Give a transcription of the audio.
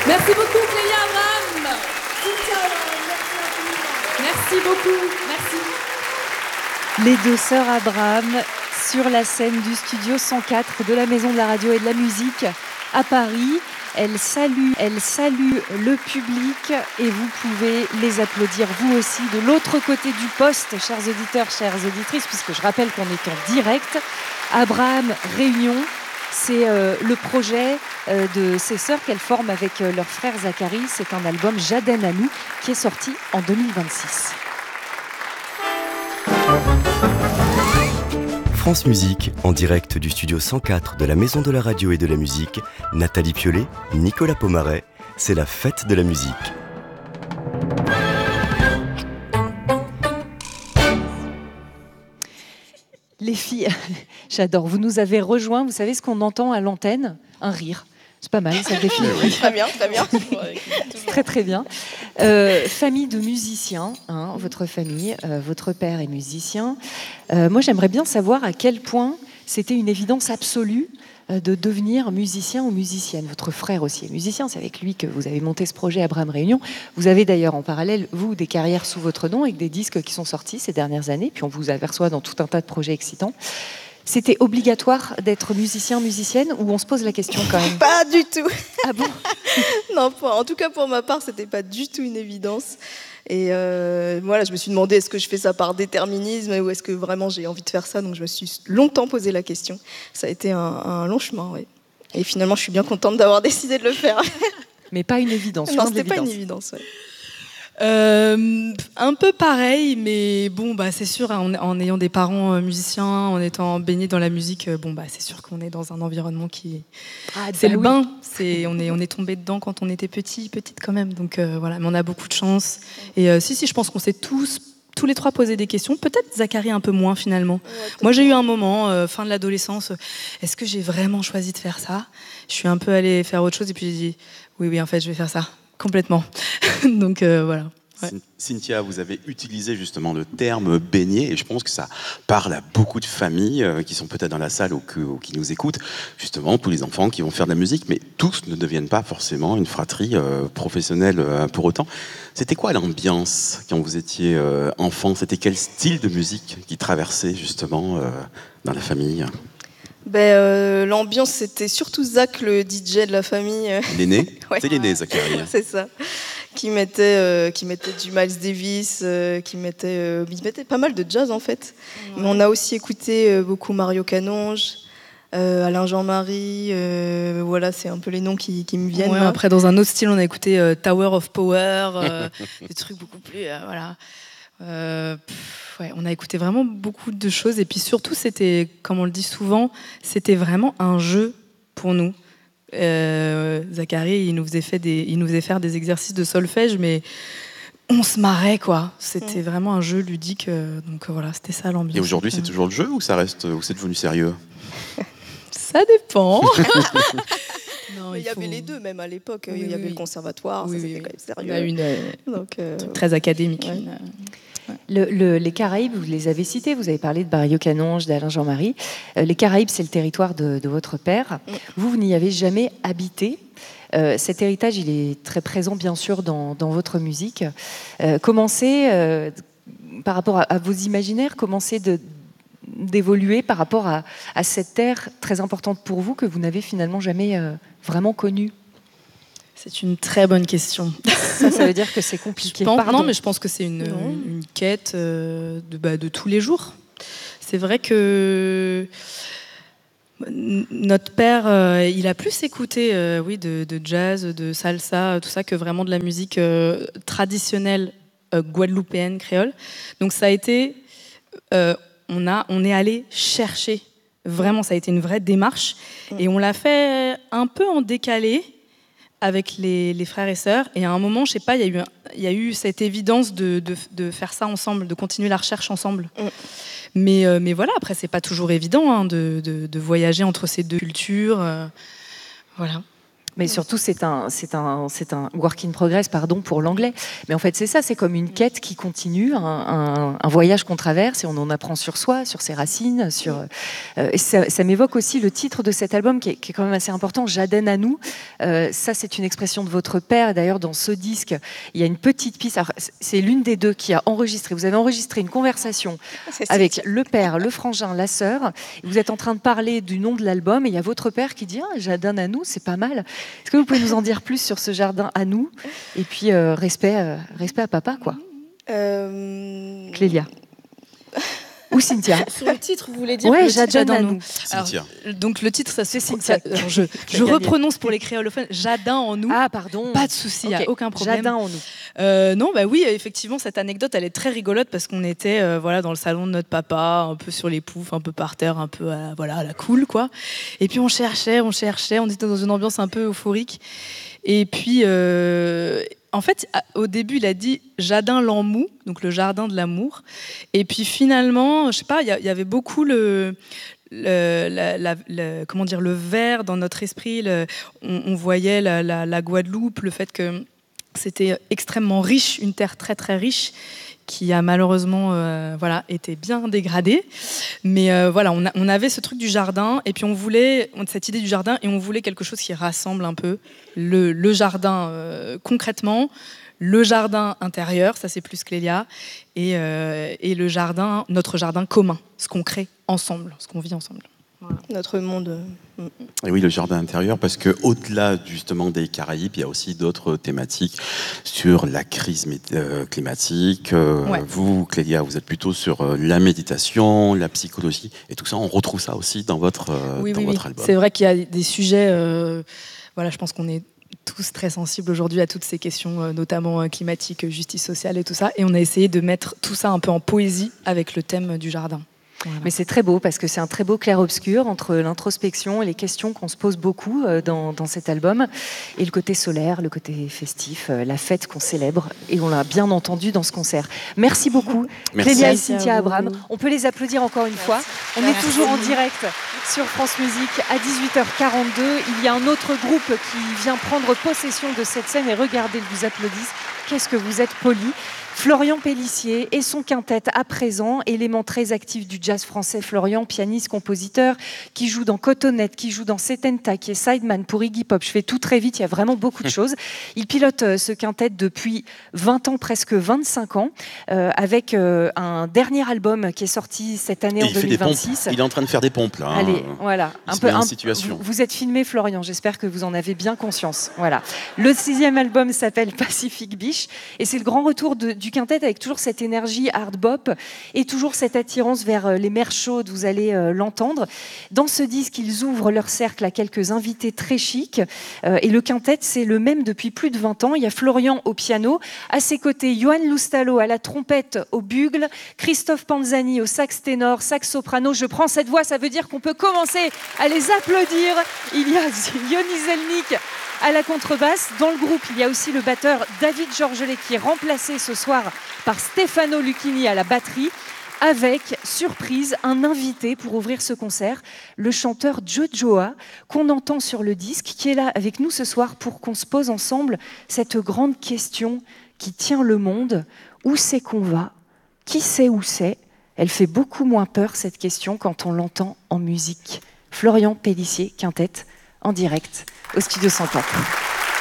Merci beaucoup Clélia Abraham. Merci beaucoup, merci. Les deux sœurs Abraham sur la scène du studio 104 de la Maison de la Radio et de la Musique à Paris. Elles saluent le public et vous pouvez les applaudir vous aussi de l'autre côté du poste, chers auditeurs, chères auditrices, puisque je rappelle qu'on est en direct. Abraham Réunion, c'est le projet de ces sœurs qu'elles forment avec leur frère Zachary. C'est un album Jaden à nous qui est sorti en 2026. France Musique, en direct du studio 104 de la Maison de la Radio et de la Musique, Nathalie Piolet, Nicolas Pomaret, c'est la fête de la musique. Les filles, j'adore, vous nous avez rejoints, vous savez ce qu'on entend à l'antenne ? Un rire. C'est pas mal, ça définit. Oui, très bien, très bien. Très très bien. Famille de musiciens, hein, votre famille, votre père est musicien. Moi j'aimerais bien savoir à quel point c'était une évidence absolue de devenir musicien ou musicienne. Votre frère aussi est musicien, c'est avec lui que vous avez monté ce projet Abraham Réunion. Vous avez d'ailleurs en parallèle, vous, des carrières sous votre nom avec des disques qui sont sortis ces dernières années, puis on vous aperçoit dans tout un tas de projets excitants. C'était obligatoire d'être musicien, musicienne, ou on se pose la question quand même ? Pas du tout. Ah bon ? Non, en tout cas pour ma part, c'était pas du tout une évidence. Et voilà, je me suis demandé est-ce que je fais ça par déterminisme ou est-ce que vraiment j'ai envie de faire ça. Donc je me suis longtemps posé la question. Ça a été un long chemin, oui. Et finalement, je suis bien contente d'avoir décidé de le faire. Mais pas une évidence. Non, c'était pas une évidence. Ouais. Un peu pareil, mais bon, bah, c'est sûr, hein, en ayant des parents musiciens, en étant baigné dans la musique, bon, bah, c'est sûr qu'on est dans un environnement qui... c'est le bain, on est tombé dedans quand on était petite quand même, donc voilà, mais on a beaucoup de chance. Et si, je pense qu'on s'est tous les trois posé des questions, peut-être Zachary un peu moins finalement. Ouais, moi j'ai eu un moment, fin de l'adolescence, est-ce que j'ai vraiment choisi de faire ça ? Je suis un peu allée faire autre chose et puis j'ai dit, oui, en fait, je vais faire ça. Complètement. Donc voilà. Ouais. Cynthia, vous avez utilisé justement le terme baigner et je pense que ça parle à beaucoup de familles qui sont peut-être dans la salle ou qui nous écoutent. Justement, tous les enfants qui vont faire de la musique, mais tous ne deviennent pas forcément une fratrie professionnelle pour autant. C'était quoi l'ambiance quand vous étiez enfant ? C'était quel style de musique qui traversait justement dans la famille ? L'ambiance, c'était surtout Zach, le DJ de la famille. L'aîné ? Ouais. C'est l'aîné, Zachary. C'est ça. Qui mettait du Miles Davis, qui mettait pas mal de jazz en fait. Ouais. Mais on a aussi écouté beaucoup Mario Canonge, Alain Jean-Marie, voilà, c'est un peu les noms qui me viennent. Ouais, après, dans un autre style, on a écouté Tower of Power, des trucs beaucoup plus... voilà. Ouais, on a écouté vraiment beaucoup de choses et puis surtout c'était, comme on le dit souvent, c'était vraiment un jeu pour nous. Zachary, il nous faisait faire des exercices de solfège, mais on se marrait quoi. C'était vraiment un jeu ludique, donc voilà, c'était ça l'ambiance. Et aujourd'hui, c'est toujours le jeu ou c'est devenu sérieux ? Ça dépend. Non, il y avait les deux même à l'époque. Il y avait le conservatoire, ça c'était quand même sérieux. Très académique. Ouais. Les Caraïbes, vous les avez cités, vous avez parlé de Mario Canonge, d'Alain Jean-Marie. Les Caraïbes, c'est le territoire de votre père. Vous n'y avez jamais habité. Cet héritage, il est très présent, bien sûr, dans votre musique. Commencez, par rapport à vos imaginaires, commencez d'évoluer par rapport à cette terre très importante pour vous que vous n'avez finalement jamais vraiment connue. C'est une très bonne question. Ça veut dire que c'est compliqué. Non, mais je pense que c'est une quête de tous les jours. C'est vrai que notre père, il a plus écouté de jazz, de salsa, tout ça, que vraiment de la musique traditionnelle guadeloupéenne, créole. Donc ça a été... on est allé chercher. Vraiment, ça a été une vraie démarche. Et on l'a fait un peu en décalé, avec les frères et sœurs, et à un moment, je sais pas, il y a eu cette évidence de faire ça ensemble, de continuer la recherche ensemble. Mais voilà, après c'est pas toujours évident de voyager entre ces deux cultures, voilà. Mais surtout, c'est un work in progress, pardon, pour l'anglais. Mais en fait, c'est ça, c'est comme une quête qui continue, un voyage qu'on traverse et on en apprend sur soi, sur ses racines. Et ça m'évoque aussi le titre de cet album qui est quand même assez important, J'adène à nous. Ça, c'est une expression de votre père. D'ailleurs, dans ce disque, il y a une petite piste. Alors, c'est l'une des deux qui a enregistré. Vous avez enregistré une conversation avec le père, le frangin, la sœur. Vous êtes en train de parler du nom de l'album et il y a votre père qui dit J'adène à nous, c'est pas mal. Est-ce que vous pouvez nous en dire plus sur ce jardin à nous? Et puis, respect à papa, quoi. Clélia. Ou Cynthia. Sur le titre, vous voulez dire ouais, J'adène à nous. Alors, donc le titre, ça c'est Cynthia. Je reprononce pour les créolophones. Jadin en nous. Ah pardon. Pas de souci, il n'y a aucun problème. Jadin en nous. Non, bah oui, effectivement, cette anecdote, elle est très rigolote parce qu'on était dans le salon de notre papa, un peu sur les poufs, un peu par terre, un peu à la cool, quoi. Et puis on cherchait, on était dans une ambiance un peu euphorique. Et puis, en fait, au début, il a dit Jadin l'Amou, donc le jardin de l'amour. Et puis finalement, je sais pas, il y avait beaucoup le vert dans notre esprit. On voyait la Guadeloupe, le fait que c'était extrêmement riche, une terre très très riche, qui a malheureusement été bien dégradée. Mais on avait ce truc du jardin, et puis on voulait cette idée du jardin, et on voulait quelque chose qui rassemble un peu le jardin concrètement, le jardin intérieur, ça c'est plus Clélia, et le jardin, notre jardin commun, ce qu'on crée ensemble, ce qu'on vit ensemble. Voilà. Notre monde. Et oui, le jardin intérieur, parce que au-delà justement des Caraïbes, il y a aussi d'autres thématiques sur la crise climatique. Vous, Clélia, vous êtes plutôt sur la méditation, la psychologie, et tout ça, on retrouve ça aussi dans votre album. C'est vrai qu'il y a des sujets. Je pense qu'on est tous très sensibles aujourd'hui à toutes ces questions, notamment climatiques, justice sociale et tout ça. Et on a essayé de mettre tout ça un peu en poésie avec le thème du jardin. Voilà. Mais c'est très beau parce que c'est un très beau clair-obscur entre l'introspection et les questions qu'on se pose beaucoup dans cet album et le côté solaire, le côté festif, la fête qu'on célèbre, et on l'a bien entendu dans ce concert. Merci beaucoup Clélia et Cynthia Abraham. On peut les applaudir encore une fois. On est toujours en direct sur France Musique à 18h42. Il y a un autre groupe qui vient prendre possession de cette scène et regardez, ils vous applaudissent. Qu'est-ce que vous êtes polis. Florian Pélissier et son quintet à présent, élément très actif du jazz français. Florian, pianiste, compositeur, qui joue dans Cotonnette, qui joue dans Setenta, qui est sideman pour Iggy Pop. Je fais tout très vite, il y a vraiment beaucoup de choses. Il pilote ce quintet depuis 20 ans, presque 25 ans, avec un dernier album qui est sorti cette année en 2026. Il est en train de faire des pompes là. Allez, voilà. Situation. Vous êtes filmé, Florian, j'espère que vous en avez bien conscience. Voilà. Le 6e album s'appelle Pacific Beach et c'est le grand retour du quintet avec toujours cette énergie hard bop et toujours cette attirance vers les mers chaudes, vous allez l'entendre. Dans ce disque, ils ouvrent leur cercle à quelques invités très chics et le quintet, c'est le même depuis plus de 20 ans. Il y a Florian au piano, à ses côtés, Johan Loustalo à la trompette, au bugle, Christophe Panzani au sax ténor, sax soprano. Je prends cette voix, ça veut dire qu'on peut commencer à les applaudir. Il y a Yoni Zelnik à la contrebasse. Dans le groupe, il y a aussi le batteur David Georgelet qui est remplacé ce soir par Stefano Lucchini à la batterie, avec, surprise, un invité pour ouvrir ce concert, le chanteur Jojoa, qu'on entend sur le disque, qui est là avec nous ce soir pour qu'on se pose ensemble cette grande question qui tient le monde. Où c'est qu'on va? Qui sait où c'est? Elle fait beaucoup moins peur, cette question, quand on l'entend en musique. Florian Pélissier, quintet, en direct, au Studio 104.